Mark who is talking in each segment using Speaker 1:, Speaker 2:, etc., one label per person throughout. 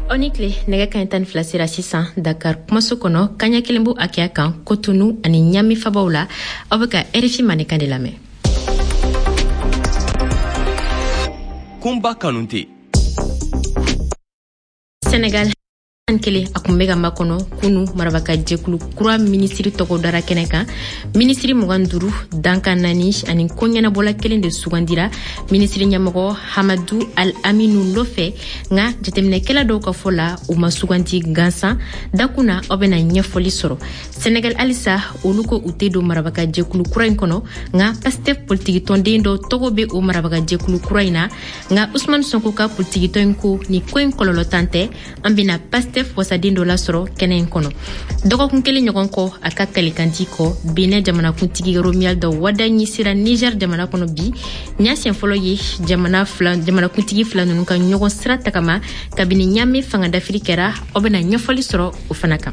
Speaker 1: Onikle nɛgɛ kaɲɛ 12 sera sisan Dakar kumaso kɔnɔ kaɲɛ kelen b'u hakɛya kan Cotonou ani Ɲami fabaw la aw bɛ ka RFI mankan de lamɛn.
Speaker 2: Kunba Kanute.
Speaker 1: Sénégal kelen a kun bɛ ka makɔnɔ kunu marabaka jɛkulu kura ministiri tɔgɔ dara kɛnɛ kan ministiri 25 dankan 4 ani ko ɲɛnabɔla kelen de sugandira ministiri ɲɛmɔgɔ Hamadou Al-Aminou nɔfɛ nka jateminɛkɛla dɔw ka fɔ la u ma sugandi gansan dakuna aw bɛna ɲɛfɔli sɔrɔ Sénégal alisa olu ko u tɛ don marabaka jɛkulu kura in kɔnɔ nka Pastef politiki tɔnden dɔ tɔgɔ bɛ o marabaka jɛkulu kura in na nka Ousmane Sonko ka politiki tɔn ko ni ko in kɔlɔlɔ tan tɛ an bɛna Pastef wasaden dɔ la sɔrɔ kɛnɛ in kɔnɔ dɔgɔkun kelen ɲɔgɔn kɔ a ka kalikanti kɔ Benin jamanakuntigi Romuald Wada ɲɛsira Niger jamana kɔnɔ bi ɲa siɲɛ fɔlɔ ye jamanakuntigi fila ninnu ka ɲɔgɔn sira tagama kabini Ɲame fangadafiri kɛra aw bɛna ɲɛfɔli sɔrɔ o fana kan.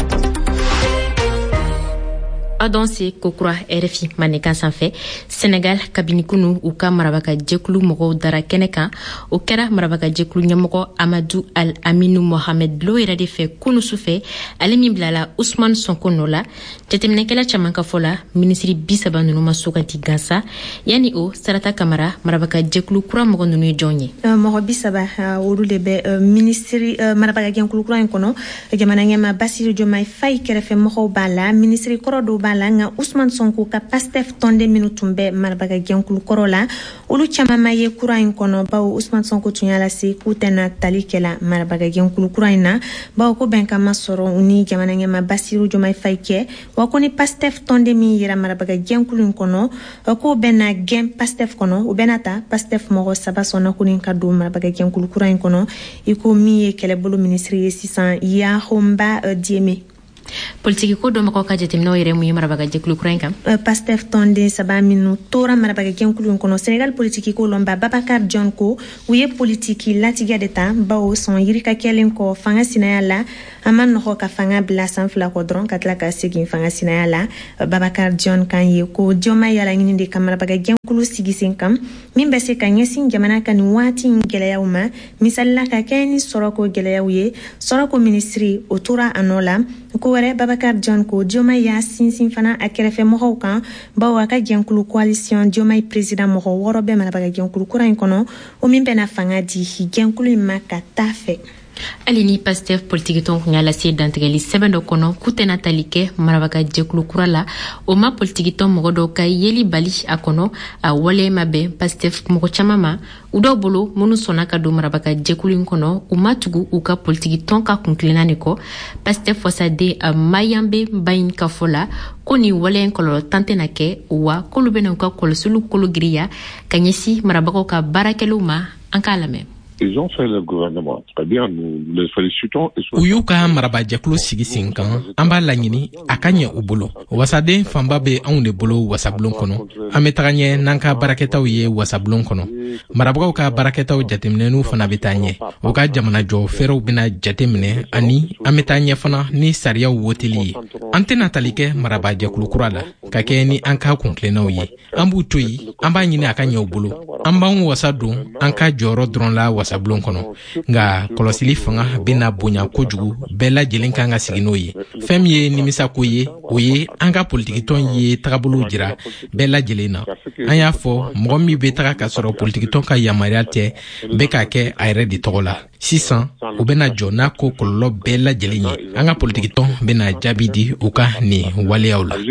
Speaker 1: Adonse kokura RFI manekan sanfɛ Sénégal kabini kunu u ka marabaka jɛkulu mɔgɔw dara kɛnɛ kan o kɛra marabaka jɛkulu ɲɛmɔgɔ Amadou Al-Aminou Mohamed Lo yɛrɛ de fɛ kunu sufɛ ale min bilala Ousmane Sonko nɔ la jateminɛkɛla caman ka fɔ la ministiri 30 ninnu ma suganti gansa yani o Sarata Kamara marabaka jɛkulu kura mɔgɔ ninnu ye jɔn ye
Speaker 3: mɔgɔ 30 olu de bɛ ministiri marabaka jɛkulu kura in kɔnɔ jamana ɲɛma Bassirou Diomaye Faye kɛrɛfɛ mɔgɔw b'a la ministiri kɔrɔ dɔw b'a la nga Ousmane Sonko ka Pastef tɔnden minnu tun bɛ marabaka jɛkulu kɔrɔ la olu caman ma ye kura in kɔnɔ bawo Ousmane Sonko tun y'a lase k'u tɛna tali kɛla marabaka jɛkulu kura in na bawo ko bɛnkan ma sɔrɔ u ni jamana ɲɛma Bassirou Diomaye Faye kɛ wa ko ni Pastef tɔnden min yera marabaka jɛkulu in kɔnɔ ko bɛna gɛn Pastef kɔnɔ u bɛna ta Pastef mɔgɔ 3 sɔnna ko nin ka don marabaka jɛkulu kura in kɔnɔ iko min ye kɛlɛbolo ministri ye sisan Yahomba Diémé.
Speaker 1: Politiki ko dɔnbagaw ka jateminɛw yɛrɛ mun ye marabaka jɛkulu kura in kan
Speaker 3: Pastef tɔnden 3 minnu tora marabaka jɛkulu in kɔnɔ Sénégal politiki ko lɔnba Babacar John ko u ye politiki latigɛ de ta bawo sɔn yirika kɛlen kɔ fanga sinaya la a ma nɔgɔ ka fanga bila san fila kɔ dɔrɔn ka tila ka segin fanga sinaya la Babacar John kan ye ko Diomaye yala ɲini de ka marabaka jɛkulu sigi sen kan min bɛ se ka ɲɛsin jamana ka nin waati in gɛlɛyaw ma misalila ka kɛ ni sɔrɔko gɛlɛyaw ye sɔrɔko ministri o tora a nɔ la ko wɛrɛ Babacar John ko Diomaye y'a sinsin fana a kɛrɛfɛ mɔgɔw kan bawo a ka jɛkulu coalition Diomaye président mɔgɔ 6 bɛ marabaka jɛkulu kura in kɔnɔ o min bɛna fanga di jɛkulu in ma ka taa fɛ
Speaker 1: ali ni Pastef politiki tɔn kun y'a lase dantigɛli sɛbɛn dɔ kɔnɔ k'u tɛna tali kɛ marabaka jɛkulu kura la o ma politiki tɔn mɔgɔ dɔw ka yeli bali a kɔnɔ a wale ma bɛn Pastef mɔgɔ caman ma u dɔw bolo minnu sɔnna ka don marabaka jɛkulu in kɔnɔ u ma tugu u ka politiki tɔn ka kunkilenna de kɔ Pastef wasaden a Mayambe Bayin ka fɔ la ko ni wale in kɔlɔlɔ tan tɛna kɛ wa k'olu bɛna u ka kɔlɔsiliw kolo giriya ka ɲɛsin marabagaw ka baarakɛlaw ma an k'a lamɛn.
Speaker 4: Ils ont fait le gouvernement. Très bien, nous les félicitons.
Speaker 5: U y'u ka marabajɛkulu sigi sen kan an b'a laɲini a ka ɲɛ u bolo wasaden fanba bɛ anw de bolo wasabulon kɔnɔ an bɛ taga ɲɛ n'an ka baarakɛtaw ye wasabulon kɔnɔ marabagaw ka baarakɛtaw jateminɛniw fana bɛ taa ɲɛ u ka jamana jɔ fɛrɛw bɛna jateminɛ ani an bɛ taa ɲɛ fana ni sariyaw woteli ye an tɛna tali kɛ marabajɛkulu kura la ka kɛ ni an ka kunkilennaw ye an b'u to yen an b'a ɲini a ka ɲɛ u bolo an b'an wasa don an ka jɔyɔrɔ dɔrɔn la wasablon kɔnɔ nka kɔlɔsili fanga bɛna bonya kojugu bɛɛ lajɛlen kan ka sigi n'o ye fɛn min ye nimisako ye o ye an ka politikitɔn ye tagabolo jira bɛɛ lajɛlen na an y'a fɔ mɔgɔ min bɛ taga ka sɔrɔ politikitɔn ka yamaruya tɛ bɛ ka kɛ a yɛrɛ de tɔgɔ la sisan u bɛna jɔ n'a ko kɔlɔlɔ bɛɛ lajɛlen ye an ka politikitɔn bɛna jaabi di u ka nin waleyaw la.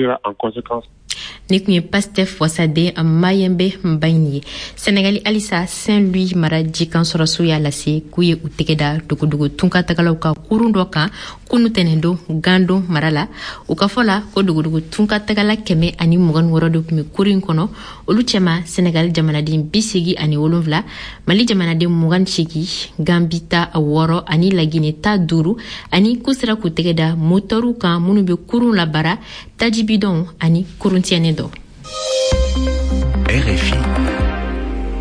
Speaker 1: Ni kun ye Pastef wasaden a Mayembe Bayin ye Sénégali alisa Saint-Louis mara jikan sɔrɔso y'a lase k'u ye u tɛgɛ da dogodogo tunka tagalaw ka kurun dɔ kan kunu tɛnɛn don Gando mara la u ka fɔ la ko dogodogo tunka tagala 126 de tun bɛ kurun in kɔnɔ olu cɛma Sénégal jamanaden 87 Mali jamanaden 28 Gambie ta 6 ani Laginɛ ta 5 ani k'u sera k'u tɛgɛ da motoru kan minnu bɛ kurun labara taji bidon ani kurun tiɲɛnen dɔ.
Speaker 2: RFI.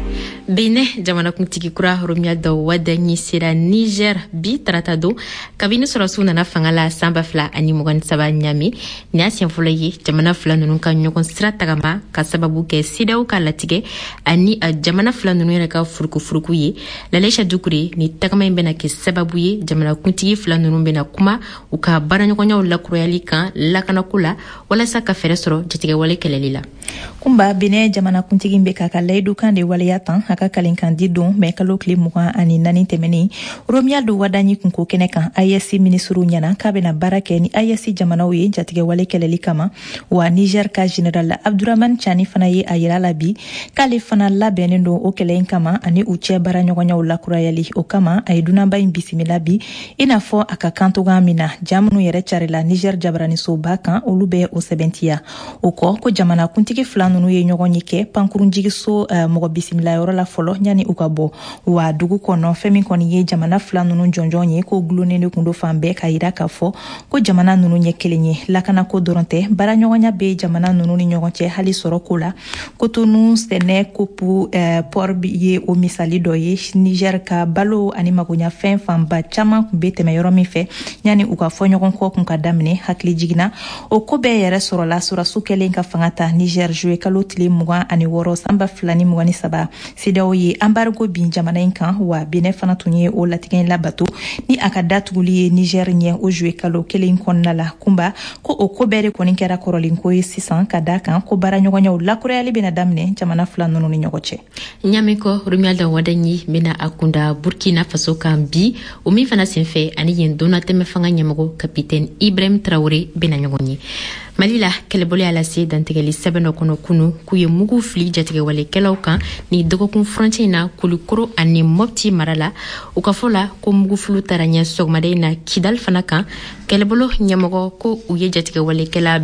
Speaker 1: Bene jamana kuntigi kura Romualdo Wadanyi sera Niger bi tratado kabini surasu nana fangala samba fla ani mugan saba nyami ni asian fulaye jamana fla nunu kan nyokon sira tagama ka sababu ke sidaw ka latige ani jamana fla nunu yɛrɛ ka furuku ye lalesha dukure ni tagama bena ke sababu ye jamana kuntigi fla nunu bena kuma u ka baranyogonyaw lakurayali kan lakana kula wala sa ka fɛrɛ sɔrɔ jatige wale kɛlɛli la
Speaker 6: kumba bene jamana kuntigi be ka layidu kan de waleyatan aka kalinkan di don mais kalo kile mugan ani nani tɛmɛni Romualdo Wadanyi kunko kɛnɛ kan ISC ministru ɲana k'a bena baara kɛ ni ISC jamanaw ye jatigɛ wale kɛlɛli kama wa Niger ka general Abdurrahman Chani fana ye a yira la bi k'ale fana labɛnnen don o kɛlɛ in kama ani u cɛ baara ɲɔgɔnyaw lakurayali o kama a ye dunanba in bisimila bi i n'a fɔ a ka kan togoya min na jamunu yɛrɛ carila Niger jabaranisoba kan olu bɛ o sɛbɛntiya o kɔ ko jamana kuntigi fila nunu ye ɲɔgɔn ye kɛ pankurunjigiso mɔgɔ bisimila yɔrɔ la fɔlɔ ɲani u ka bɔ wa dugu kɔnɔ fɛn min kɔni ye jamana fila nunu jɔnjɔn ye ko gulonnen de kun do fan bɛɛ ka yira k'a fɔ ko jamana nunu ɲɛ kelen ye lakana ko dɔrɔn tɛ baara ɲɔgɔnya bɛ jamana nunu ni ɲɔgɔn cɛ hali sɔrɔ ko la Cotonou sɛnɛ kopu port ye o misali dɔ ye Niger ka balo ani magonya fɛn fanba caman kun bɛ tɛmɛ yɔrɔ min fɛ ɲani u ka fɔ ɲɔgɔn kɔ kun ka daminɛ hakili jiginna o ko bɛɛ yɛrɛ sɔrɔla sɔrɔsu kɛlen ka fanga ta Niger juillet kalo tile 26 sanba 2023 CEDEAO ye embargo bin jamana in kan wa Benin fana tun ye o latigɛ in labato ni a ka datuguli ye Niger ɲɛ o juillet kalo kelen kɔnɔna la kumba ko o ko bɛɛ de kɔni kɛra kɔrɔlen ko ye sisan ka da kan ko baara ɲɔgɔnyaw lakurayali bena daminɛ jamana fila nunu ni ɲɔgɔn cɛ
Speaker 1: Nyamiko Romualdo Wadanyi bena akunda Burkina Faso kan bi o min fana senfɛ ani yen donna tɛmɛ fanga ɲɛmɔgɔ capitaine Ibrahim Traoré bena ɲɔgɔn ye Mali la kɛlɛbolo y'a lase dantigɛli sɛbɛn dɔ kɔnɔ kunu k'u ye mugu fili jatigɛwalekɛlaw kan ni dɔgɔkun furancɛ in na Kulikoro ani Mopti mara la u ka fɔ la ko mugufulu taara ɲɛ sɔgɔmada in na Kidal fana kan kɛlɛbolo ɲɛmɔgɔ ko u ye jatigɛwalekɛla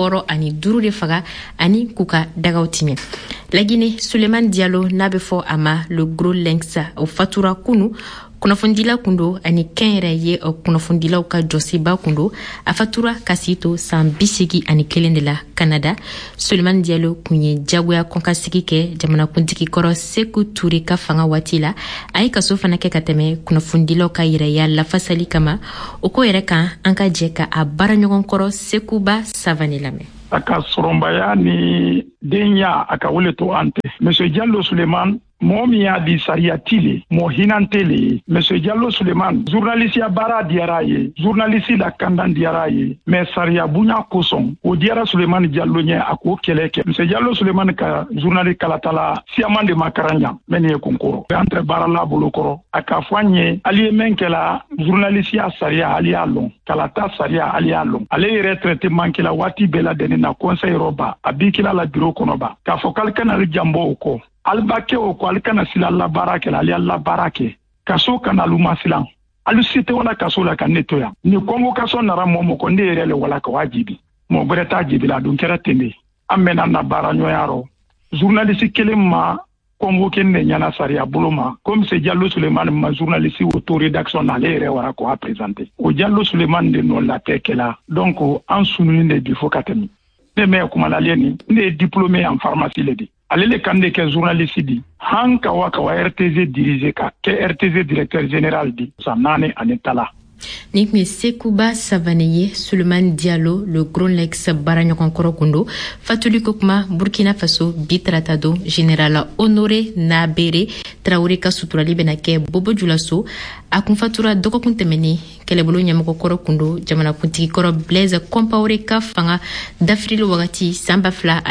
Speaker 1: 65 de faga ani k'u ka dagaw tiɲɛ Lagine Suleiman Diallo n'a bɛ fɔ a ma le gros lynx o fatura kunu kunnafondila kundo ani kɛn yɛrɛ ye kunnafonidilaw ka jɔsiba kundo a fatura ka s'i to san 81 de la Canada Suleiman Diallo kun ye jagoya kɔnkasigi kɛ jamanakuntigi kɔrɔ Seku Ture ka fanga waati la a ye kaso fana kɛ ka tɛmɛ kunnafonidilaw ka yɛrɛya lafasali kama o ko yɛrɛ kan an ka jɛ ka a baara ɲɔgɔn kɔrɔ Sekuba Savane lamɛn
Speaker 7: a ka sɔrɔnbaya ni denya a ka wele to an tɛ Monsieur Diallo Suleiman mɔgɔ min y'a di sariya ti le mɔgɔ hinan tɛ le ye Monsieur Diallo Suleiman journaliste ya baara diyara ye journaliste la kandan diyara ye mais sariya bonya kosɔn o diyara Suleiman Diallo ɲɛ a k'o kɛlɛ kɛ Monsieur Diallo Suleiman ka journaliste kalatala siyaman de ma karan ɲa mɛ nin ye kunkɔrɔ bɛ an tɛ baara la bolo kɔrɔ a ka fɔ an ye ali ye mɛn kɛla journaliste ya sariya ali y'a lɔn kalata sariya ali y'a lɔn ale yɛrɛ traitement kɛla waati bɛɛ la dɛnɛ na conseil yɔrɔba a bi kila la bureau kɔnɔba k'a fɔ k'ale kana ale janbɔ o kɔ albake o ko ale kana sila la baara kɛ ale la baara kɛ kaso kana luma silan alu site wala kaso la ka netoya ni convocation nara momo ko ne yɛrɛ le wala ka wajibi mo breta jibi la dun kɛra tende an mena na baara ɲɔyaro journaliste kelen ma convoqué ne ɲana sariya bolo ma comme c'est Diallo Suleiman ma journaliste auto rédaction na ale yɛrɛ wara ko a présenter o Diallo Suleiman de no la tekela donc an sunu ne bi fo katemi ne me kuma la leni ne diplômé en pharmacie le di ale le kan de kɛ journaliste di han kawa RTZ dirige ka kɛ RTZ directeur général di san 4 ani tala
Speaker 1: ni kun ye Sekuba Savane ye Suleiman Diallo le gros lex baaraɲɔgɔn kɔrɔ kundo fatuli ko kuma Burkina Faso bi tarata don général Honoré Nabere Traoré ka suturali bena kɛ Bobo Julaso a kun fatura dɔgɔkun tɛmɛni kɛlɛbolo ɲɛmɔgɔ kɔrɔ kundo jamanakuntigi kɔrɔ Blaise Compaoré ka fanga dafirili wagati san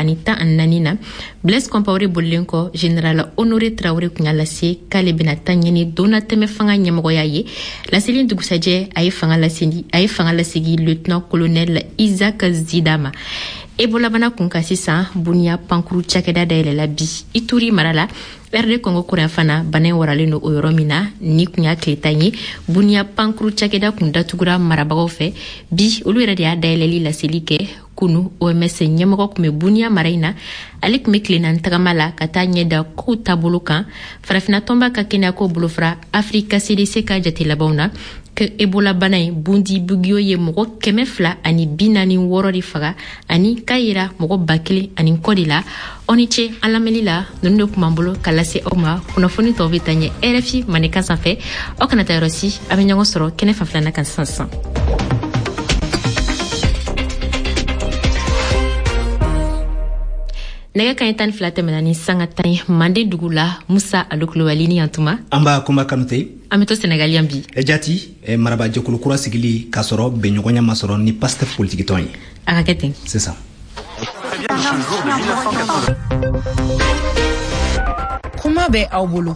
Speaker 1: 2014 na Blaise Compaoré bolilen kɔ général Honoré Traoré kun y'a lase k'ale bena taa ɲini donna tɛmɛ fanga ɲɛmɔgɔya ye laseli dugusajɛ a ye fanga lasegi lieutenant colonel Isaac Zidama Ebola bana kun ka sisan Bunia pankuru cakɛda dayɛlɛla bi Ituri mara la RD Congo kuran fana bana in waralen do o yɔrɔ min na ni kun y'a tile tan ye Bunia pankuru cakɛda kun datugura marabagaw fɛ bi olu yɛrɛ de y'a dayɛlɛli laseli kɛ kunu OMS ɲɛmɔgɔ kun bɛ Bunia mara in na ale kun bɛ tile naani tagama la ka taa ɲɛda kow taabolo kan farafinna tɔnba ka kɛnɛyako bolofara Afrika CDC ka jate labanw na que Ebola bana ye bundi bugio ye mogo 200 ani 46 de faga ani kayira mogo 1000 ani kodi la oniche alamelila nunu kumambolo kalase oma kunafoni to vitanye RFI maneka sanfɛ o kana ta yɔrɔsi a bɛ ɲɔgɔn sɔrɔ kɛnɛ fanfɛlana kan sisan. nɛgɛ kaɲɛ 12 tɛmɛna ni sanga 10 mande dugu la Musa Alokulubali ni yantuma
Speaker 8: an b'a kuma kanute
Speaker 1: an bɛ to Senegal yan bi
Speaker 8: jati maraba jɛkulu kura sigili k'a sɔrɔ bɛnɲɔgɔnya ma sɔrɔ ni Pastef politique tɔn ye
Speaker 1: a ka kɛ ten
Speaker 8: sisan
Speaker 9: kuma bɛ aw bolo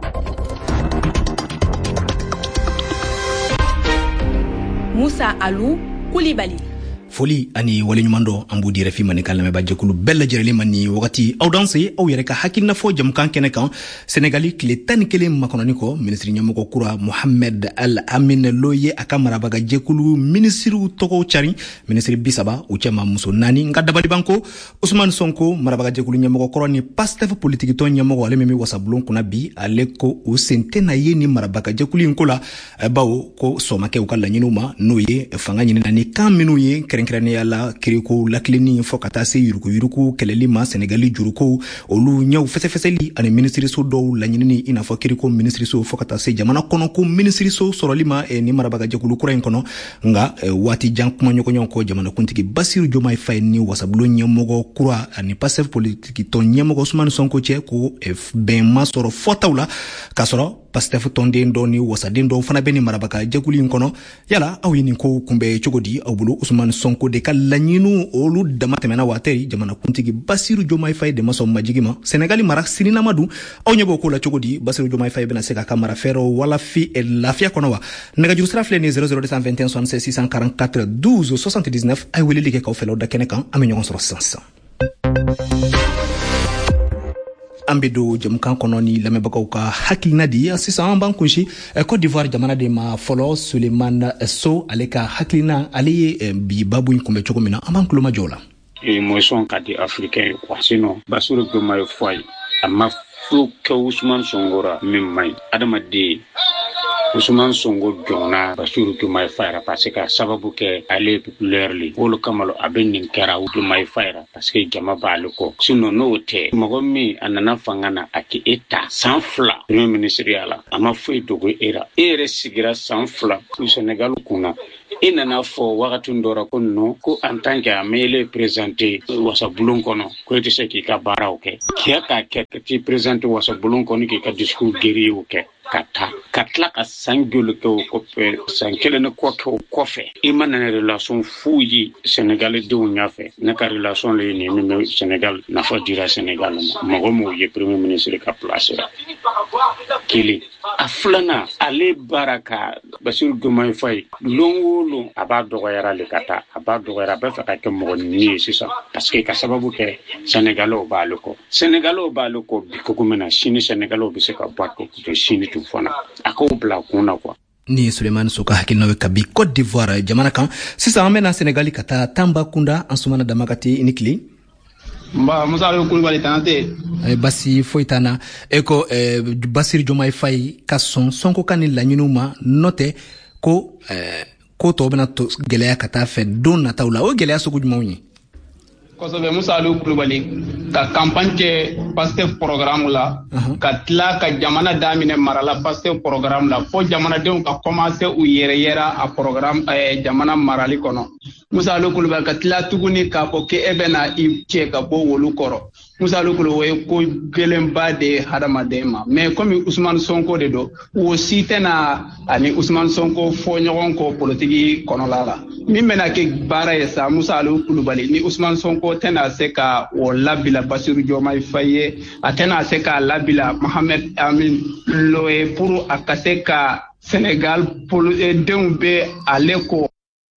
Speaker 9: Musa Alokulubali
Speaker 8: foli ani waleɲuman dɔ an b'u di RFI mani ka lamɛnba jɛkulu bɛɛ lajɛlen ma ni wagati aw danse aw yɛrɛ ka hakilina fɔ jamukan kɛnɛ kan Senegali tile 11 makɔnɔni kɔ minisiri ɲɛmɔgɔ kura Mohamed Al Amin Lo ye a ka marabaga jɛkulu minisiriw tɔgɔw cari minisiri 30 u cɛma muso 4 nka dabali banko Ousmane Sonko marabaga jɛkulu ɲɛmɔgɔ kɔrɔ ni Pastef politique tɔn ɲɛmɔgɔ ale min bɛ wasabulon kunna bi ale ko u sen tɛna ye ni marabaga jɛkulu in ko la bawo ko sɔmakɛw ka laɲiniw ma n'o ye fanga ɲinina ni kan minnu ye kɛrɛnkɛrɛnnenya la kiriko lakileni fɔ ka taa se yuruguyurugu kɛlɛli ma Senegali juruko olu ɲɛw fɛsɛfɛsɛli ani minisiriso dɔw laɲinini i n'a fɔ kiriko minisiriso fɔ ka taa se jamana kɔnɔ ko minisiriso sɔrɔli ma ni marabaga jɛkulu kura in kɔnɔ nga waati jan kumaɲɔgɔnɲɔgɔn kɔ jamanakuntigi Basiru Jomaye Faye ni wasabulon ɲɛmɔgɔ kura ani Pastef politique tɔn ɲɛmɔgɔ Ousmane Sonko cɛ ko bɛn ma sɔrɔ fɔtaw la k'a sɔrɔ Pastef tɔnden dɔ ni wasaden dɔw fana bɛ ni marabaga jɛkulu in kɔnɔ yala aw ye nin ko kunbɛ cogo di aw bolo Ousmane Sonko de ka laɲiniw olu dama tɛmɛna waatɛri jamanakuntigi Basiru Jomaye Faye de ma sɔn majigi ma Senegali mara sininama dun aw ɲɛ b'o ko la cogo di Basiru Jomaye Faye bɛna se k'a ka mara fɛɛrɛw walafi lafiya kɔnɔ wa nɛgɛjuru sira filɛ ni 00221 76 644 12 79 a ye weleli kɛ k'aw fɛlaw da kɛnɛ kan an bɛ ɲɔgɔn sɔrɔ sisan an bɛ don jamukan kɔnɔ ni lamɛnbagaw ka hakilina di sisan an b'an kunsi Côte d'Ivoire jamana de ma fɔlɔ Sulemana So ale ka hakilina ale ye bi babu in kunbɛ cogo min na an b'an kuloma jɔ la
Speaker 10: émotion ka di africain quoi sinon Basiru Diomaye Faye a ma fo kɛ Ousmane Sonko ra min man adamaden Ousmane Sonko jɔnna Basiru Diomaye Faye parce que sababu kɛ ale populaire li olu kamalo a bɛ nin kɛra Diomaye Faye parce que jama b'ale kɔ sinon n'o tɛ mɔgɔ min a nana fanga na a k'i ta san 2 premier ministre ya la a ma foyi dogo era e yɛrɛ sigira san 2 Senegal kunna i nana fɔ wagati dɔra ko non ko en tant que amele présenter wasabulon kɔnɔ ko i tɛ se k'i ka baaraw kɛ k'i ka kɛ k'i présenter wasabulon kɔnɔ k'i ka discours guerrier kɛ ka tila ka san joli kɛ o kɔfɛ san 1 kɔ kɛ o kɔfɛ i ma nana relation foyi Senegal denw ɲafɛ ne ka relation le ni min bɛ Senegal nafa dira Senegal ma mɔgɔ m'o ye premier ministre ka place la kelen a filanan ale baara ka Basiru Diomaye Faye lon a b'a dɔgɔyara le ka taa a b'a dɔgɔyara a bɛ fɛ ka kɛ mɔgɔ nin ye sisan parce que ka sababu kɛ Sénégalais b'ale kɔ Sénégalais b'ale kɔ bi cogo min na sini Sénégalais bɛ se ka bɔ a kɔ sini tun fana a k'o bila kun na quoi
Speaker 8: ni Sulemana So ka hakilina ka bi Côte d'Ivoire jamana kan sisan an bɛna Senegali ka taa Tambacounda an sumana damakati ni kile
Speaker 11: Musa Alokulubali tanate
Speaker 8: basi foitana eko Basiru Diomaye Faye ka Sonko ka ni laɲiniw ma note ko ko tɔ bɛna to gɛlɛya ka taa fɛ don nataw la o gɛlɛya sugu jumɛnw ye
Speaker 11: kosɛbɛ Musa Alokulubali ka campagne kɛ Pastef programme la ka tila ka jamana daminɛ marala Pastef programme la fo jamanadenw ka commencer u yɛrɛ yɛra a programme jamana marali kɔnɔ Musa Alokulubali ka tila tuguni k'a fɔ k'e bɛna i cɛ ka bɔ wolu kɔrɔ Musa Alokulubali ko gɛlɛnba de hadamaden ma mais comme Ousmane Sonko de don o si tɛna ani Ousmane Sonko fɔ ɲɔgɔn kɔ politique kɔnɔla la min bɛna kɛ baara ye sa Musa Alokulubali ni Ousmane Sonko tɛna se ka o labila Basiru Diomaye Faye a tɛna se ka labila Mohamed Amin Lo ye pour a ka se ka Senegal denw bɛ ale kɔ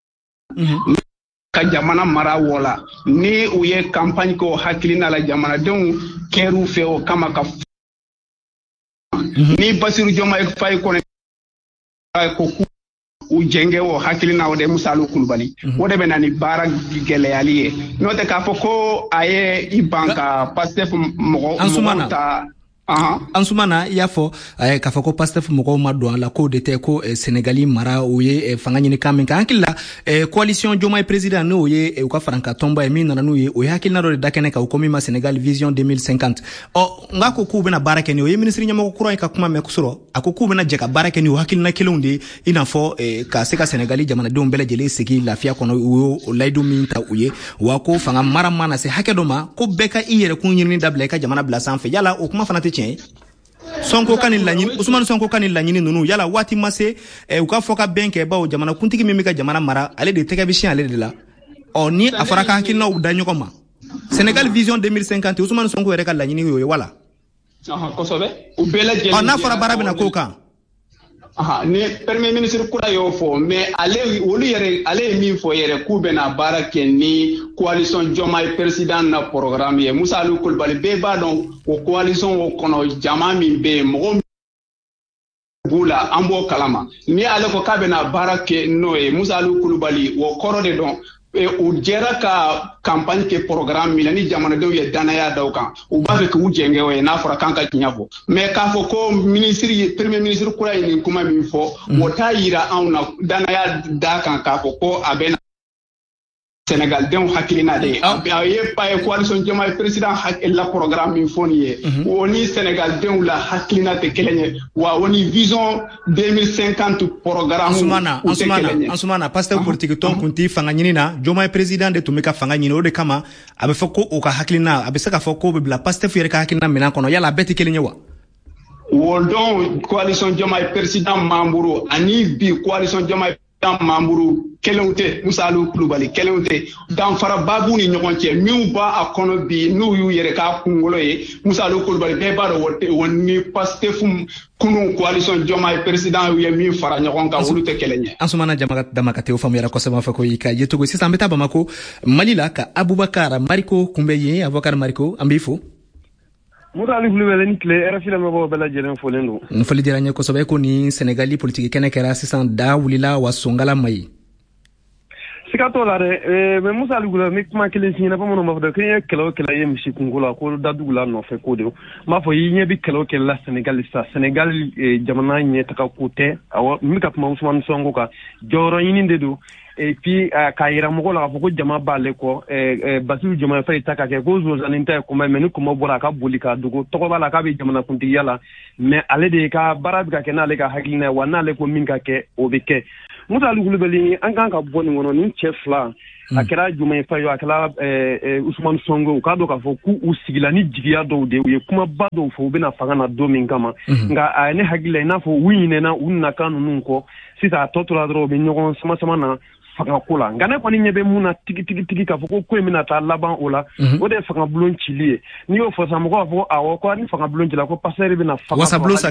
Speaker 11: ka jamana mara wala ni u ye campagne ko hakilina la jamanadenw kɛr'u fɛ o kama ka ni Basiru Diomaye Faye kɔnɔ ko u jɛngɛ o hakilina o de Musa Alokulubali o de bɛ na ni baara gɛlɛyali ye n'o tɛ k'a fɔ ko a ye i ban ka Pastef mɔgɔ ta
Speaker 8: Ansumana y'a fɔ k'a fɔ ko Pastef mɔgɔw ma don a la ko de tɛ ko Senegali mara o ye fanga ɲini kan min kan hakili la coalition Diomaye président n'o ye u ka faranka tɔnba ye min nana n'u ye o ye hakilina dɔ de da kɛnɛ kan o ko min ma Senegal vision 2050 nka ko k'u bɛna baara kɛ ni o ye ministre ɲɛmɔgɔ kura in ka kuma mɛn sɔrɔ a ko k'u bɛna jɛ ka baara kɛ ni o hakilina kelenw de i n'a fɔ ka se ka Senegali jamanadenw bɛɛ lajɛlen sigi lafiya kɔnɔ u y'o layidu min ta u ye wa ko fanga mara mana se hakɛ dɔ ma ko bɛɛ ka i yɛrɛ kun ɲinini dabila i ka jamana bila sanfɛ yala o kuma fana tɛ tiɲɛ Sonko ka ni laɲini Usmane Sonko ka ni laɲini ninnu yala waati ma se u ka fɔ ka bɛn kɛ bawo jamana kuntigi min bɛ ka jamana mara ale de tɛgɛ bɛ siɲɛ ale de la ni a fɔra ka hakilinaw da ɲɔgɔn ma Senegal vision 2050 Usmane Sonko yɛrɛ ka laɲini y'o ye wala
Speaker 11: kosɛbɛ u bɛɛ lajɛlen
Speaker 8: n'a fɔra baara bɛna k'o kan
Speaker 11: ni premier ministre kura y'o fɔ mais ale ye min fɔ yɛrɛ k'u bɛna baara kɛ ni coalition Diomaye président na programme ye Musa Aliu Kulibali bɛɛ b'a dɔn o coalition o kɔnɔ jama min bɛ yen mɔgɔ b'u la an b'o kalama ni ale ko k'a bɛna baara kɛ n'o ye Musa Aliu Kulibali o kɔrɔ de dɔn u jɛra ka campagne kɛ programme min na ni jamanadenw ye danaya da u kan u b'a fɛ k'u jɛngɛ o ye n'a fɔra kan ka tiɲɛ fɔ mais k'a fɔ ko premier ministre kura ye nin kuma min fɔ o t'a yira anw na danaya da kan k'a fɔ ko a bɛ Senegal denw hakilina de a ye coalition Diomaye président la programme min fɔ nin ye o ni Senegal denw la hakilina tɛ kelen ye wa o ni vision 2050 programme
Speaker 8: Ansumana Pastef politique tɔn kun tɛ fanga ɲini na Diomaye président de tun bɛ ka fanga ɲini o de kama a bɛ fɔ ko o ka hakilina a bɛ se ka fɔ ko bɛ bila Pastef yɛrɛ ka hakilina minɛn kɔnɔ yala a bɛɛ tɛ kelen ye wa
Speaker 11: o dɔn coalition Diomaye président membre ani bi coalition Diomaye membre kelenw tɛ Musa Aliu Kulibali kelenw tɛ danfara baabu ni ɲɔgɔn cɛ min b'a a kɔnɔ bi n'u y'u yɛrɛ k'a kunkolo ye Musa Aliu Kulibali bɛɛ b'a dɔn ni Pastef kunun coalition Diomaye président ye min fara ɲɔgɔn kan olu tɛ kelen ye
Speaker 8: Ansumana Damakate o faamuyara kosɛbɛ fɛ ko i ka ye cogo sisan an bɛ taa Bamako Mali la ka Abubakar Mariko kunbɛ yen Abubakar Mariko an b'i fo
Speaker 12: Musa Aliu Kulibali ni tile RFI lamɛnbagaw bɛɛ lajɛlen folen don
Speaker 8: foli diyara n ye kosɛbɛ ko ni Senegali politique kɛnɛ kɛra sisan da wulila wa songala ma ye
Speaker 12: siga t'o la dɛ mais Musa Aliu Kulibali ni kuma kelen si ɲɛna bamananw b'a fɔ dɛ ko ye kɛlɛ o kɛlɛ ye misi kunko la ko da dugu la nɔfɛ ko de m'a fɔ i ɲɛ bi kɛlɛ o kɛlɛ la Senegal sa Senegal jamana ɲɛtaga ko tɛ awɔ n bɛ ka kuma Usmane Sonko kan jɔyɔrɔ ɲini de don et puis k'a yira mɔgɔw la k'a fɔ ko jama b'ale kɔ Basiru Diomaye Faye ta ka kɛ ko zonzannin ta ye kuma mais ni kuma bɔra a ka boli k'a dogo tɔgɔ b'a la k'a bɛ jamana kuntigiya la mais ale de ka baara bɛ ka kɛ n'ale ka hakilina ye wa n'ale ko min ka kɛ o bɛ kɛ Musa Aliu Kulibali an kan ka bɔ nin kɔnɔ ni cɛ fila a kɛra Diomaye Faye a kɛra Usmane Sonko u k'a dɔn k'a fɔ k'u sigila ni jigiya dɔw de u ye kumaba dɔw fɔ u bɛna fanga na don min kama nka a ye ne hakili la i n'a fɔ u ɲinɛna u nakan ninnu kɔ sisan a tɔ tora dɔrɔn u bɛ ɲɔgɔn sama na fanga ko la nka ne kɔni ɲɛ bɛ mun na tigi k'a fɔ ko in bɛna taa laban o la o de ye fanga bulon cili ye n'i y'o fɔ sa mɔgɔw b'a fɔ awɔ ko ni fanga bulon cila ko passer bɛna fanga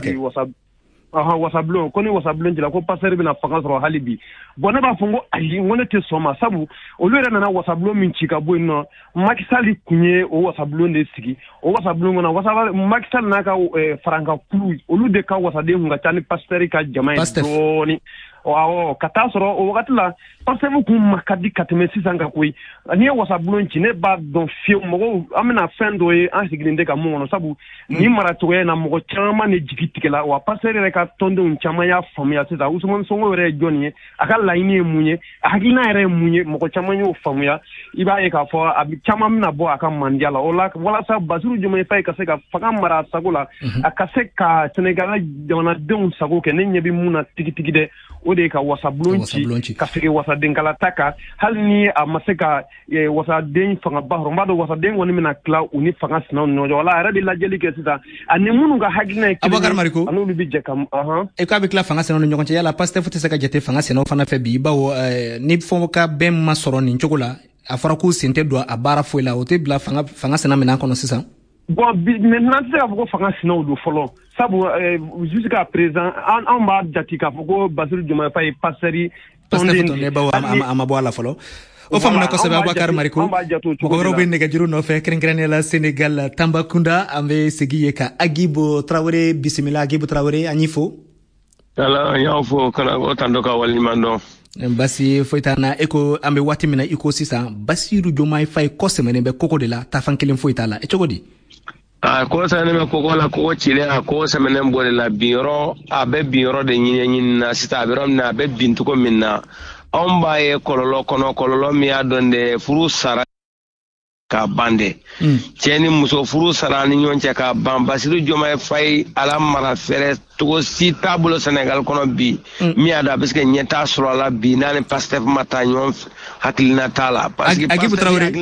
Speaker 12: wasabulon ko ni wasabulon cila ko passer bɛna fanga sɔrɔ hali bi bon ne b'a fɔ ko ayi n ko ne tɛ sɔn ma sabu olu yɛrɛ nana wasabulon min ci ka bɔ yen nɔ Macky Sall kun ye o wasabulon de sigi o wasabulon kɔnɔ Macky Sall n'a ka faranka kulu olu de ka wasaden kun ka ca ni passer ka jama ye dɔɔni awɔ ka taa sɔrɔ o wagati la Pastef kun ma ka di ka tɛmɛ sisan kan koyi n'i ye wasabulon ci ne b'a dɔn fiyewu mɔgɔw an bɛna fɛn dɔ ye an sigilen tɛ ka mun kɔnɔ sabu ni maracogoya in na mɔgɔ caman de jigi tigɛla wa Pastef yɛrɛ ka tɔndenw caman y'a faamuya sisan Usmane Sonko yɛrɛ ye jɔn ye a ka laɲini ye mun ye a hakilina yɛrɛ ye mun ye mɔgɔ caman y'o faamuya i b'a ye k'a fɔ a caman bɛna bɔ a ka mandiya la o la walasa Basiru Diomaye Faye ka se ka fanga mara a sago la a ka se ka Senegal jamanadenw sago kɛ ne ɲɛ bɛ mun na tigitigi dɛ o de ye ka wasabulon ci ka segin wasadenkala ta kan hali ni a ma se ka wasaden fanga ba n b'a dɔn wasaden kɔni bɛna tila u ni fanga sinaw ni ɲɔgɔn cɛ wala a yɛrɛ de lajɛli kɛ sisan ani minnu ka hakilina ye
Speaker 8: Abubakar Mariko
Speaker 12: an'olu bɛ jɛ ka
Speaker 8: e k'a bɛ tila fanga sinaw ni ɲɔgɔn cɛ yala Pastef tɛ se ka jate fanga sinaw fana fɛ bi bawo ni fɔ ka bɛn ma sɔrɔ nin cogo la a fɔra k'u sen tɛ don a baara foyi la o tɛ bila fanga sina minɛn kɔnɔ sisan
Speaker 12: bon maintenant tɛ se k'a fɔ ko fanga sinaw don fɔlɔ sabu jusqu'à présent an b'a jate k'a fɔ ko Basiru Diomaye Faye passeri
Speaker 8: tɔnden bawo a ma bɔ a la fɔlɔ o faamuna kosɛbɛ Abubakar Mariko mɔgɔ wɛrɛw bɛ nɛgɛjuru nɔfɛ kɛrɛnkɛrɛnnenya la Senegal Tambacounda an bɛ segi ye ka Agibo Traoré bisimila Agibo Traoré an y'i fo
Speaker 13: ala an y'aw fo kana o tan dɔ ka waliɲuman dɔn
Speaker 8: basi foyi t'a na e ko an bɛ waati min na i ko sisan Basiru Diomaye Faye kɔsɛmɛnen bɛ kogo de la taafan kelen foyi t'a la e cogo di
Speaker 13: a ko sane me ko la ko chile a ko semenen bole la biro a be biro de nyinyi na sita biro na be bintu ko minna on ba e kololo kono kololo mi adonde furu sara ka bande ceni muso furu sara ni nyonche ka ban Basiru Diomaye Faye ala mara fere to si tabulo Senegal kono bi mi ada parce que nyeta sura la bi nane Pastef mata nyon hakilina tala parce que
Speaker 8: Agibu Traoré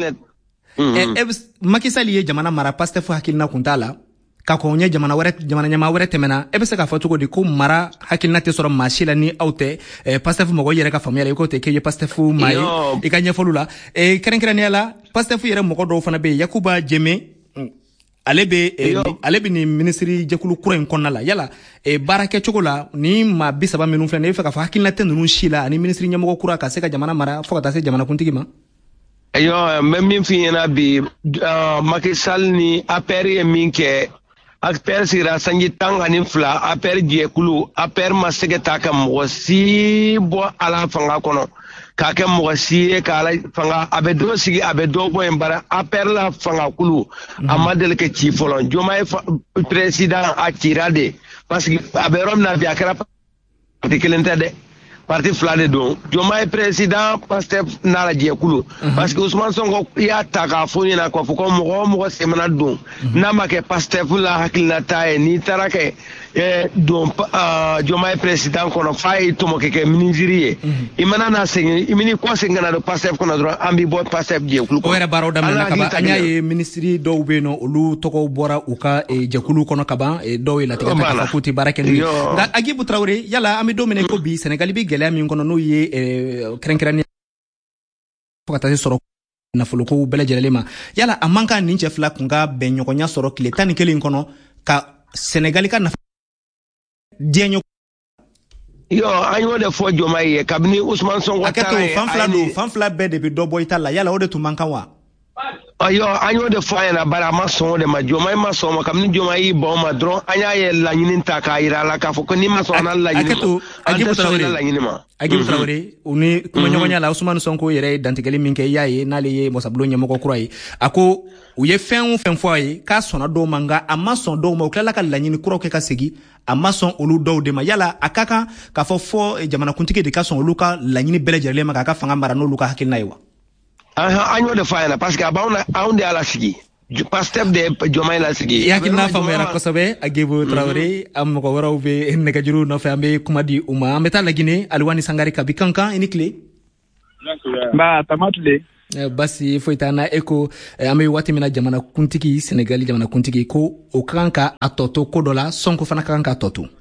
Speaker 8: Macky Sall ye jamana mara Pastef hakilina kuntala ka ko nye jamana nyama wɛrɛ tɛmɛna e bɛ se k'a fɔ cogo di ko mara hakilina tɛ sɔrɔ maa si la ni aw tɛ Pastef mɔgɔ yɛrɛ ka faamuya la i ko tɛ k'e ye Pastef maa ye i ka ɲɛfɔliw la kɛrɛnkɛrɛnnenya la Pastef yɛrɛ mɔgɔ dɔw fana bɛ yen Yakuba Jeme ale bɛ nin minisiri jɛkulu kura in kɔnɔna la yala baara kɛcogo la ni maa 30 minnu filɛ nin e bɛ fɛ k'a fɔ hakilina tɛ ninnu si la ani minisiri ɲɛmɔgɔ kura ka se ka jamana mara fo ka taa se jamanakuntigi ma.
Speaker 13: Mɛ min fi ɲɛna bi Macky Sall ni APR ye min kɛ APR sigira sanji 12 APR jɛkulu APR ma se ka taa ka mɔgɔ si bɔ ala fanga kɔnɔ k'a kɛ mɔgɔ si ye k'a la fanga a bɛ dɔ sigi a bɛ dɔ bɔ yen bara APR la fanga kulu a ma deli ka ci fɔlɔ Diomaye président a cira de parce que a bɛ yɔrɔ min na bi a kɛra parti kelen tɛ dɛ parti fila de don Diomaye président Pastef n'a la jɛkulu parce que Ousmane Sonko y'a ta k'a fɔ ɲɛna k'a fɔ ko mɔgɔ o mɔgɔ semana don n'a ma kɛ Pastef la hakilinata ye n'i taara kɛ don Diomaye président kɔnɔ f'a ye tɔmɔ kɛ ministre ye i mana na segin i mini kɔ segin ka na don Pastef kɔnɔ dɔrɔn an b'i bɔ Pastef jɛkulu kɔnɔ. O yɛrɛ baaraw daminɛna kaban an y'a ye ministre dɔw bɛ yen nɔ olu tɔgɔw bɔra u ka jɛkulu kɔnɔ kaban dɔw ye latigɛ ta k'a fɔ k'u tɛ baara kɛ n'u ye nka Agibu Traoré yala an bɛ don min na ko bi Senegal bɛ gɛlɛya min kɔnɔ n'o ye kɛrɛnkɛrɛnnen fo ka taa se sɔrɔ nafolokow bɛɛ lajɛlen ma yala a man kan nin cɛ fila kun ka bɛn ɲɔgɔnya sɔrɔ tile 11 kɔnɔ ka Senegal ka nafa diɲɛ ɲɔgɔn. An y'o de fɔ Diomaye ye kabini Ousmane Sonko taara ye
Speaker 8: fan fila bɛɛ de bɛ dɔ bɔ i ta la yala o de tun man kan wa.
Speaker 13: An y'o de fɔ a ɲɛna bari a ma sɔn o de ma Diomaye ma sɔn o ma kabini Diomaye y'i ban o ma dɔrɔn an y'a ye laɲini ta k'a yira a la k'a fɔ ko n'i ma sɔn an na laɲini ma an tɛ sɔn i la laɲini ma.
Speaker 8: Agibu Traoré u ni kumaɲɔgɔnya la Ousmane Sonko yɛrɛ ye dantigɛli min kɛ i y'a ye n'ale ye Wasabulon ɲɛmɔgɔ kura ye a ko u ye fɛn o fɛn fɔ a ye k'a sɔnna dɔw ma nka a ma sɔn dɔw ma u tilala ka laɲini kuraw kɛ ka segin a ma sɔn olu dɔw de ma yala a ka kan k'a fɔ jamanakuntigi de ka sɔn olu ka laɲini bɛɛ lajɛlen ma k'a ka fanga mara n'olu ka hakilina ye wa.
Speaker 13: An y'o de fɔ a ɲɛna parce que a b'anw de y'a lasigi Pastef de Diomaye lasigi.
Speaker 8: I hakilina faamuyara kosɛbɛ Agibu Traoré an mɔgɔ wɛrɛw bɛ nɛgɛjuru nɔfɛ an bɛ kuma di u ma an bɛ taa Laginɛ Aliwani Sangare Kabi Kankan i ni tile.
Speaker 7: Nba tama tile.
Speaker 8: Basi foyi t'an na e ko an bɛ waati min na jamanakuntigi Senegali jamanakuntigi ko o ka kan ka a tɔ to ko dɔ la Sonko fana ka kan k'a tɔ to.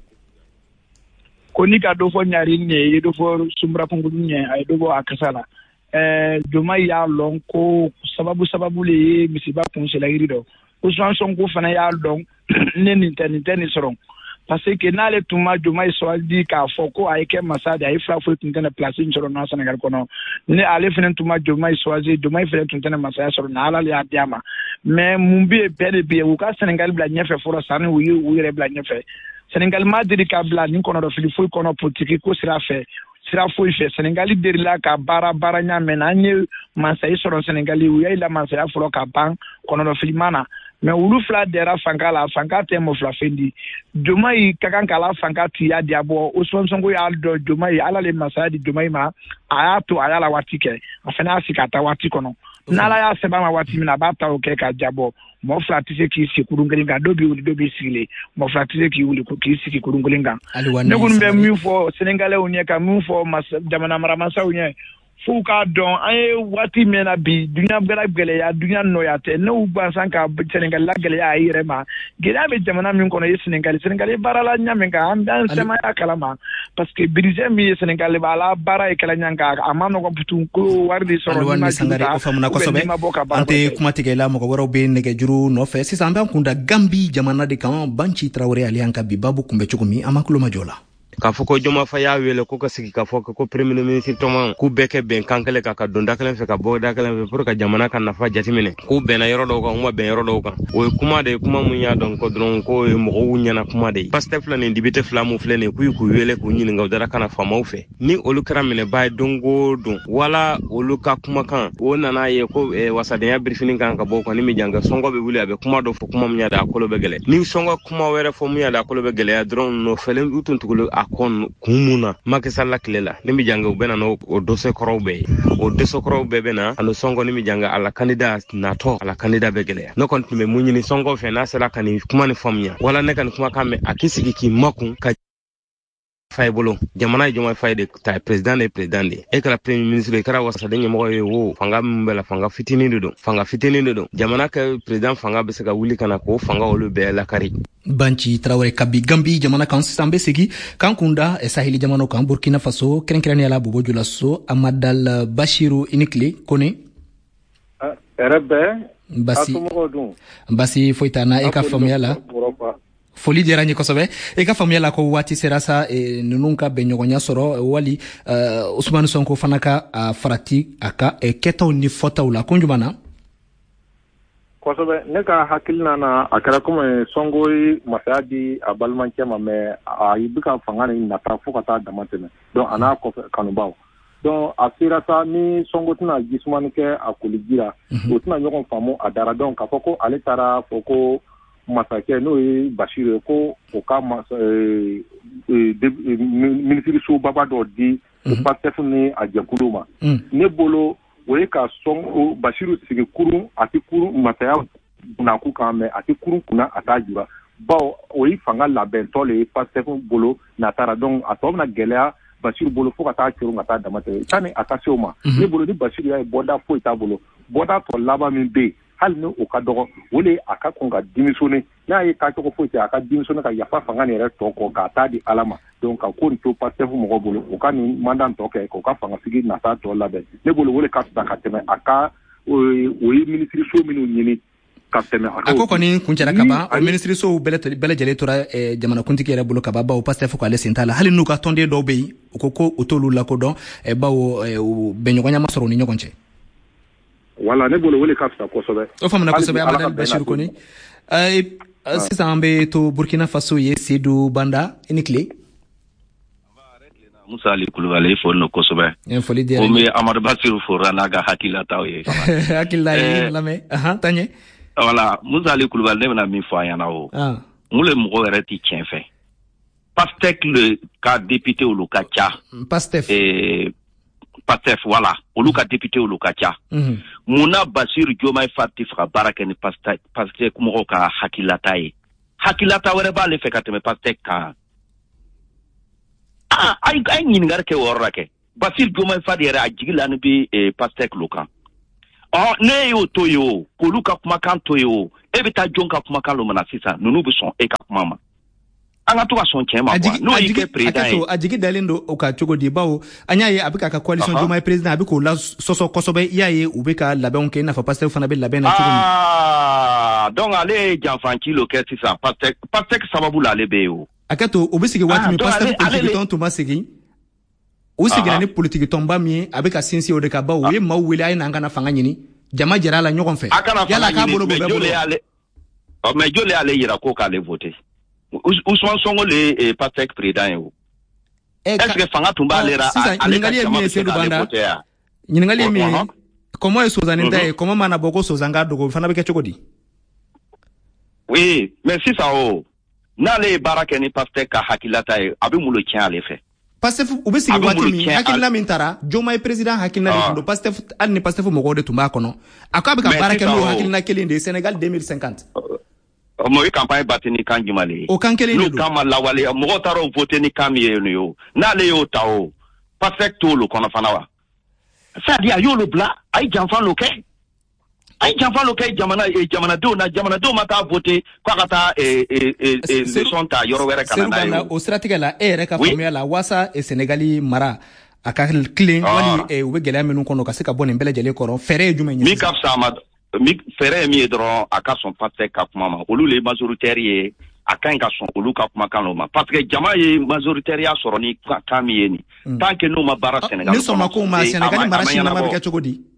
Speaker 7: Ko ni ka dɔ fɔ ɲari nin ye i ye dɔ fɔ Sunbarakunkuru ɲɛ a ye dɔ bɔ a kasa la. Diomaye y'a lɔn ko sababu le ye misiba kunsela yiri dɔ Ousmane Sonko fana y'a lɔn ne nin tɛ nin sɔrɔ parce que n'ale tun ma Diomaye choisi k'a fɔ ko a ye kɛ masa de a ye fila foyi tun tɛna place in sɔrɔ n'a Sénégal kɔnɔ ne ale fana tun ma Diomaye choisi Diomaye fana tun tɛna masaya sɔrɔ na ala le y'a di a ma mais mun bɛ yen bɛɛ de bɛ yen u ka Sénégal bila ɲɛfɛ fɔlɔ sanni u ye u yɛrɛ bila ɲɛfɛ Sénégal ma deli ka bila nin kɔnɔdɔfili foyi kɔnɔ politique ko sira fɛ sira foyi fɛ Sénégal derila ka baara ɲa mɛn an ye mansaya sɔrɔ Sénégal u y'a la mansaya fɔlɔ ka ban kɔnɔdɔfili mana mais olu fila dɛra fanga la fanga tɛ mɔ fila fɛn di Diomaye ka kan k'a la fanga tiya di a bɔ Ousmane Sonko y'a dɔn Diomaye ala le masaya di Diomaye ma a y'a to a y'a la waati kɛ a fana y'a sigi ka taa waati kɔnɔ n'ala y'a sɛbɛn ma waati min na a b'a ta o kɛ ka jabɔ mɔgɔ fila tɛ se k'i sigi kurun kelen kan dɔ b'i wuli dɔ b'i sigilen mɔgɔ fila tɛ se k'i wuli k'i sigi kurun kelen kan ne kɔni bɛ min fɔ Sénégalais ɲɛ ka min fɔ jamana maramasaw ɲɛ f'u k'a dɔn an ye waati min na bi dunuya bɛɛ gɛlɛya dunuya nɔya tɛ n'u gansan ka Sénégal la gɛlɛya a yɛrɛ ma gɛlɛya bɛ jamana min kɔnɔ ye Sénégal baara la ɲa min kan an sɛmaya kalama parce que budget min ye Sénégal b'a la baara ye kɛla ɲan kan a ma nɔgɔn putu ko wari de sɔrɔ
Speaker 8: Aliwani Sangare o faamuna kosɛbɛ an tɛ kuma tigɛ la mɔgɔ wɛrɛw bɛ nɛgɛjuru nɔfɛ sisan an bɛ an kunda Gambi jamana de kan Banci Traoré ale y'an ka bi babu kunbɛ cogo min an ma tulo ma jɔ la.
Speaker 14: k'a fɔ ko joma fa y'a wele ko ka sigi k'a fɔ ko premier ministre tɔma k'u bɛɛ kɛ bɛnkan kelen kan ka don da kelen fɛ ka bɔ da kelen fɛ pour que jamana ka nafa jateminɛ k'u bɛnna yɔrɔ dɔw kan u ma bɛn yɔrɔ dɔw kan o ye kuma de ye kuma mun y'a dɔn ko dɔrɔn ko ye mɔgɔw ɲɛna kuma de ye pasteur filɛ nin député fila mun filɛ nin k'u wele k'u ɲininka u dara kana famaw fɛ ni olu kɛra minɛba ye don o don wala olu ka kumakan o nana ye ko wasadenya briefing kan ka bɔ kan ni mi janga sɔngɔ bɛ wuli a bɛ kuma dɔ fɔ kuma min y'a da kolo bɛ gɛlɛ ni sɔngɔ kuma wɛrɛ fɔ min y'a da kolo bɛ gɛlɛya dɔrɔn no fɛlen u tun tugulu a kɔn kun mun na Macky Sall la tile la ni mi janga u bɛ na no o dossier kɔrɔw bɛɛ ye o dossier kɔrɔw bɛɛ bɛ na ano sɔngɔ ni mi janga ala candidat natɔ ala candidat bɛ gɛlɛya ne kɔni tun bɛ mun ɲini sɔngɔ fɛ n'a sera ka nin kuma ni faamuya wala ne ka nin kuma kan mɛn a k'i sigi k'i makun ka fay bolo jamana ye joma fay de ta president de e kala premier ministre e kara wasa de nyamo ye wo fanga mbela fanga fitini de do jamana ka president fanga be se ka wuli kana ko fanga olu be la kari
Speaker 8: Banchi Traoré Kabi Gambi jamana kan sambe segi kan kunda sahili jamano kan Burkina Faso krenkren yala bobo julaso Amadal Bashiru Inikli kone
Speaker 15: Erebe
Speaker 8: Basi foitana eka famiyala foli diyara nye kosɛbɛ e ka faamuya la ko waati sera sa ninnu ka bɛn ɲɔgɔnya sɔrɔ wali Ousmane Sonko fana ka farati a ka kɛtaw ni fɔtaw la ko jumɛn na
Speaker 15: kosɛbɛ ne ka hakilina na a kɛra comme Sonko ye masaya di a balimakɛ ma mais a bɛ ka fanga ni nata fo ka taa dama tɛmɛ donc a n'a kɔfɛ kanubaw donc a sera sa ni Sonko tɛna jisumani kɛ a koliji la o tɛna ɲɔgɔn faamu a dara donc k'a fɔ ko ale taara fɔ ko masakɛ n'o ye Bashir ko o ka ministre so baba dɔ di PASTEF ni a jɛkulu ma ne bolo o ye ka sɔn Bashir sigi kurun a tɛ kurun masaya bunnaku kan mɛ a tɛ kurun kunna a t'a jura bawo o ye fanga labɛntɔ le ye PASTEF bolo n'a taara donc a tɔ bɛna gɛlɛya Bashir bolo fo ka taa cɛru ka taa dama tɛmɛ sani a ka se o ma ne bolo ni Bashir y'a ye bɔda foyi t'a bolo bɔda tɔ laban min bɛ yen hali ni o ka dɔgɔ o de a ka kɔn ka démissionner n'a ye taa cogo foyi tɛ a ka démissionner ka yafa fanga nin yɛrɛ tɔ kɔ k'a taa di Ala ma donc ka ko nin to PASTEF mɔgɔw bolo o ka nin mandat tɔ kɛ k'o ka fanga sigi nata tɔ labɛn ne bolo o de ka fisa ka tɛmɛ a ka o ye ministre so minnu ɲini ka tɛmɛ
Speaker 8: a ko kɔni kuncɛra ka ban o ministre so bɛɛ lajɛlen tora jamanakuntigi yɛrɛ bolo ka ban bawo PASTEF ko ale sen t'a la hali n'u ka tɔnden dɔw bɛ yen u ko o t'olu lakodɔn bawo bɛnɲɔgɔnya ma sɔrɔ u ni ɲɔgɔn cɛ
Speaker 15: wala ne bolo wele ka fisa kosɛbɛ
Speaker 8: o famana kosɛbɛ Amadal Bashir koni sisan an bɛ to Burkina Faso ye Seydou Banda i ni tile
Speaker 16: Musa Ali Kulubali fo no kosɛbɛ
Speaker 8: foli diyara
Speaker 16: o mi Amadou Bashir fo n'a ka hakilataw ye
Speaker 8: hakilila ye lamɛn taɲɛ
Speaker 16: wala Musa Ali Kulubali ne bɛna min fɔ a ɲɛna o mun le mɔgɔ yɛrɛ ti tiɲɛ fɛ PASTEF le ka député olu ka ca PASTEF wala olu ka député olu ka ca munna Basiru Diomaye Faye tɛ fɛ ka baara kɛ ni PASTEF mɔgɔw ka hakilata ye hakilata wɛrɛ b'ale fɛ ka tɛmɛ PASTEF kan a ye ɲininkali kɛ o yɔrɔ la kɛ Basiru Diomaye Faye yɛrɛ a jigi lannen bɛ PASTEF lo kan ne y'o to ye o k'olu ka kumakan to ye o e bɛ taa jɔn ka kumakan lo mana sisan ninnu bɛ sɔn e ka kuma ma an ka to ka sɔn cɛ ma quoi n'o y'i kɛ président ye
Speaker 8: a jigi dalen don o ka cogo di bawo an y'a ye a bɛ k'a ka coalition Diomaye président a bɛ k'o la sɔsɔ kosɛbɛ i y'a ye u bɛ ka labɛnw kɛ i n'a fɔ PASTEF fana bɛ labɛn na cogo min
Speaker 16: donc ale ye janfanci lo kɛ sisan PASTEF sababu la ale bɛ yen o
Speaker 8: a kɛ to o bɛ sigi waati min PASTEF politique tɔn tun ma segin u seginna ni politique tɔnba min ye a bɛ ka sinsin o de kan bawo u ye maaw wele a ye n'an kana fanga ɲini jama jɛra a la ɲɔgɔn fɛ yala k'a bolo bɔ bɛɛ bolo
Speaker 16: mais joli y'ale yira ko k'ale voter Ousmane Sonko le PASTEF président ye o est-ce que fanga tun b'ale la ale ka jama bɛ se k'ale voter ya
Speaker 8: ɲininkali ye min ye kɔmɔ ye Sozani ta ye kɔmɔ mana bɔ ko Sozan ka dogo fana bɛ kɛ cogo di
Speaker 16: oui mais sisan o n'ale ye baara kɛ ni PASTEF ka hakilata ye a bɛ mun de tiɲɛ ale fɛ
Speaker 8: PASTEF u bɛ sigi waati min hakilina min taara Diomaye président hakilina de tun don PASTEF hali ni PASTEF mɔgɔw de tun b'a kɔnɔ a ko a bɛ ka baara kɛ n'o hakilina kelen de ye Sénégal 2050
Speaker 16: o ye campagne bâti ni kan jumɛn ye
Speaker 8: o kan kelen de don
Speaker 16: n'u kan ma lawale mɔgɔ taara o voter ni kan min ye nin ye o n'ale y'o ta o PASTEF t'olu kɔnɔ fana wa c'est-à-dire a y'olu bila a ye janfan lo kɛ jamanadenw na jamanadenw ma taa voter k'a ka taa leçon ta yɔrɔ wɛrɛ kana n'a ye
Speaker 8: o siratigɛ la e yɛrɛ ka faamuya la waasa Sénégali mara a ka tilen wali u bɛ gɛlɛya minnu kɔnɔ ka se ka bɔ nin bɛɛ lajɛlen kɔrɔ fɛɛrɛ ye jumɛn ye
Speaker 16: min ka fisa ma fɛɛrɛ ye min ye dɔrɔn a ka sɔn PASTEF ka kuma ma olu le majoritaire ye a kan ka sɔn olu ka kumakan lo ma parce que jama ye majoritaire ya sɔrɔ ni kan min ye ni tant que n'u ma baara Sénégal
Speaker 8: ni sɔnma ko ma Sénégal mara si nama bɛ kɛ cogo di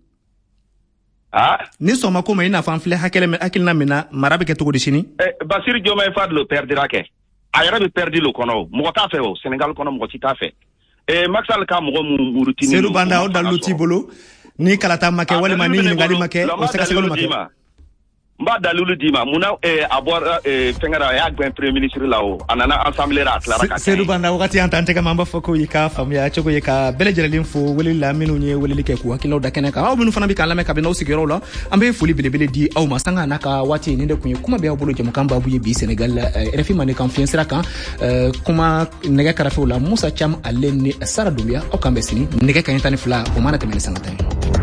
Speaker 8: ni sɔnma ko ma ina fan filɛ hakilina min na mara bɛ kɛ cogo di sini
Speaker 16: Bassirou Diomaye Faye lo perdra kɛ a yɛrɛ bɛ perdu lo kɔnɔ mɔgɔ t'a fɛ o Sénégal kɔnɔ mɔgɔ si t'a fɛ Macky Sall ka mɔgɔ mun murutini
Speaker 8: Seydou Banda o dalu t'i bolo ni kalata ma kɛ walima ni ɲininkali ma kɛ o sɛgɛsɛgɛli ma kɛ
Speaker 16: n b'a dalilu d'i ma munna a bɔra fɛngɛra a y'a gɛn premier ministre la o a nana assemblée la a tilara ka
Speaker 8: Seydou Banda wagati y'an t'an tɛgɛ ma an b'a fɔ ko i ka faamuya cogo ye ka bɛɛ lajɛlen fo weleli la minnu ye weleli kɛ k'u hakililaw da kɛnɛ kan aw minnu fana bɛ k'an lamɛn kabini aw sigiyɔrɔw la an bɛ foli belebele di aw ma sanga n'a ka waati nin de kun ye kuma bɛ aw bolo jamukan baabu ye bi Sénégal RFI Mande kan fiɲɛ sira kan kuma nɛgɛ kɛrɛfɛw la Musa Cham ale ni Sara Dunbiya aw kan bɛ sini nɛgɛ kaɲɛ 12 o mana tɛmɛ ni sanga tan ye